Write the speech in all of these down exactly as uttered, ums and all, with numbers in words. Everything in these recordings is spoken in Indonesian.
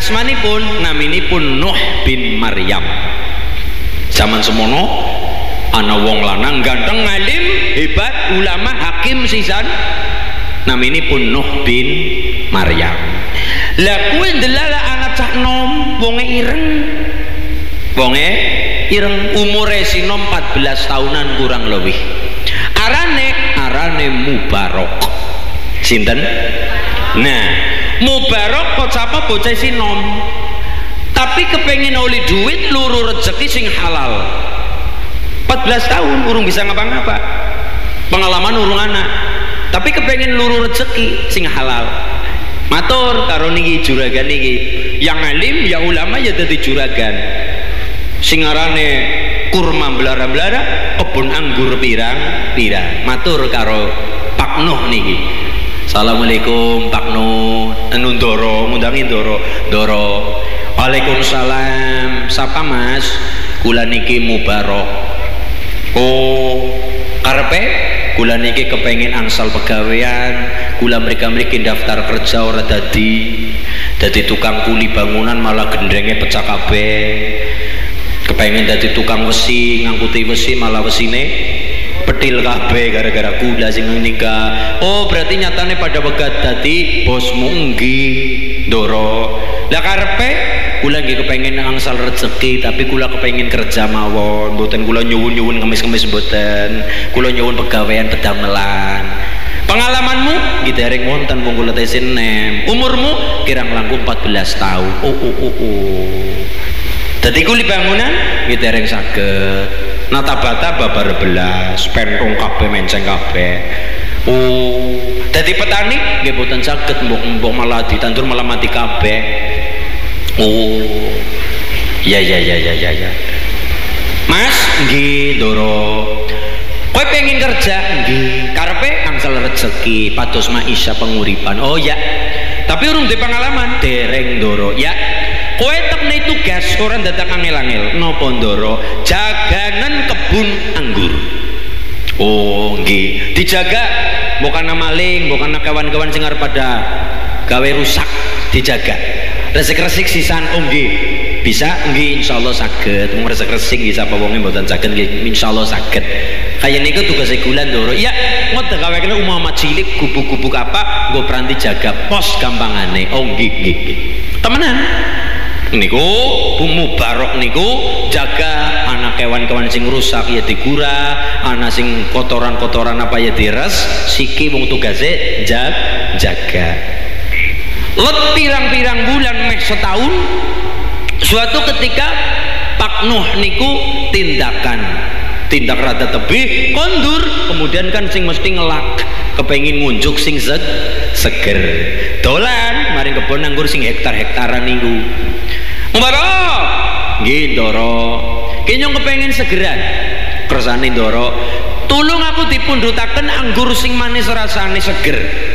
asmanipun naminipun Nuh bin Maryam. Zaman semono ana wong lanang ganteng alim hebat ulama hakim sisan naminipun Nuh bin Maryam. Lah kuwi ndelala anak cah nom wonge ireng. Wonge ireng umure sinom empat belas tahunan kurang lebih. Arane arane Mubarok. Sinten? Nah, Mubarok kok sapa bocah sinom. Tapi kepengen oleh duit luru rezeki sing halal. empat belas tahun urung bisa ngapa-ngapa. Pengalaman urung anak. Tapi kepengen luru rezeki sing halal. Matur karo niki juragan niki. Yang alim, yang ulama ya dadi juragan. Sing arane kurma belara-belara, kebun anggur pirang-pirang. Matur karo Pak Nuh niki. Assalamualaikum Pak Nuh. Anu Ndoro, ngundangi Ndoro. Ndoro. Waalaikumsalam. Sapa Mas? Kula niki Mubarok. Oh, karepe kula niki kepengen angsal pegawean, kula mriki-mriki daftar kerja ora dadi. Dadi tukang kuli bangunan malah gendrenge pecah kabeh. Kepengen dadi tukang wesi, ngangkuti wesi malah wesine petil kabeh gara-gara kula sing nikah. Oh, berarti nyatane pada wegat dadi bosmu nggih, Ndoro. Lah karepe kula nggih kepengen angsal rezeki tapi kula kepengen kerja mawon, mboten kula nyuwun-nyuwun kemis-kemis mboten. Kula nyuwun pegawean pedamelan. Pengalamanmu nggih dereng wonten wong kula tesen nem. Umurmu kirang langkung empat belas tahun. Oh oh oh oh. Dadi kuli bangunan nggih dereng saged. Nata-bata babar belas, pentung kabeh menceng kabeh. Oh, dadi petani nggih mboten saged mbok-mbok malah ditandur malah mati kabeh. Oh, ya ya ya ya ya ya. Mas, nggih Ndoro. Kowe pengen kerja nggih, karepe angsal rezeki, pados maisha penguripan. Oh ya. Tapi urung di pengalaman dereng Ndoro. Ya. Kowe tekne tugas ora dadak angel-angel. Napa Ndoro? Jaganan kebun anggur. Oh, nggih. Dijaga bukan maling, bukan kawan-kawan sing arep pada gawe rusak, dijaga. Resik-resik sisan oh nggih bisa nggih insyaallah saged. Mung resik-resik nggih sapa wonge mboten saged nggih insyaallah saged. Kaya niku tugas kula Ndoro. Ya, ngoten gawekne umpama cilik gubuk-gubuk apa nggo pranti jaga pos gampangane. Oh nggih nggih nggih. Temenan. Niku Bu Mubarok niku jaga anak kewan-kewan sing rusak ya digura, anak sing kotoran-kotoran apa ya dires, siki wong tugase jag jaga. Let pirang-pirang bulan meh setahun, suatu ketika Pak Nuh niku tindakan tindak rada tebih kondur, kemudian kan sing mesti ngelak kepengin ngunjuk sing seg seger dolan maring kebon anggur sing hektar-hektaran niku. Mubarok nggih Ndoro, kenyong kepengin segeran kersane Ndoro, tulung aku dipundhutaken anggur sing manis rasane seger.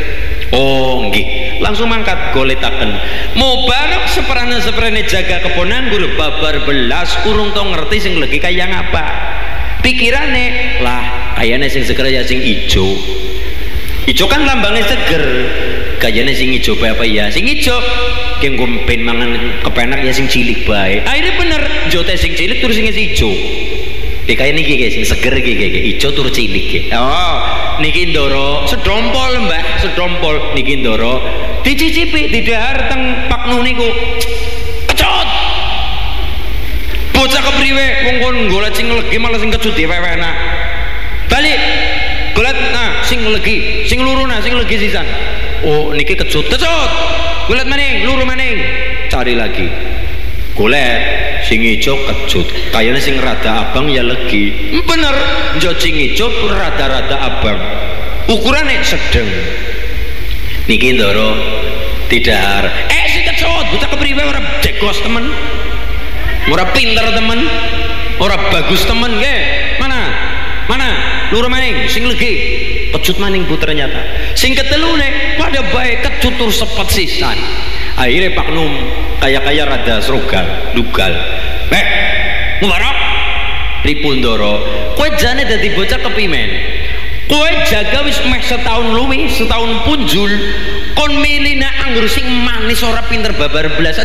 Oh nggih, langsung mangkat goletaken. Mubarok seperane-seperane jaga kebon anggur babar belas urung tau ngerti sing legi kaya ngapa. Pikirane lah kayane sing seger ya sing ijo. Ijo kan lambangnya seger. Kayane sing ijo apa ya? Sing ijo ki ngompen mangan kepenak ya sing cilik bae. Akhirnya bener jote sing cilik terus sing ijo. Iki kaya niki guys, sing seger iki iki ijo tur cilik iki. Oh, niki Ndoro, sedompol Mbak, sedompol niki Ndoro. Dicicipi didahar teng Pak Nuh niku. Kecut. Bocah kepriwe wong kon golek sing legi malah sing kecut dewek-enak. Balik. Golek nah sing legi, sing luru nah sing legi sisan. Oh niki kecut, kecut. Golek maning, luru maning. Cari lagi. Golek sing ijo kecut. Kayane sing rada abang ya legi. Bener, njo sing ijo rada-rada abang. Ukurane sedeng. Niki Ndoro tidahar. Eh sing kecut, bocah kepriwe ora jegos temen. Ora pinter temen. Ora bagus temen nggih. Mana? Mana? Luru maning sing legi. Kecut maning bu ternyata. Sing ketelune pada bae kecut tur sepet sisan. Akhirnya Pak Nuh kaya-kaya rada srogal, dugal. Eh, Mubarok pripun Ndoro? Kowe jane dadi bocah kepimen. Kowe jaga wis meh setahun luwih, setahun punjul kon milih anggur sing manis ora pinter babar belasan.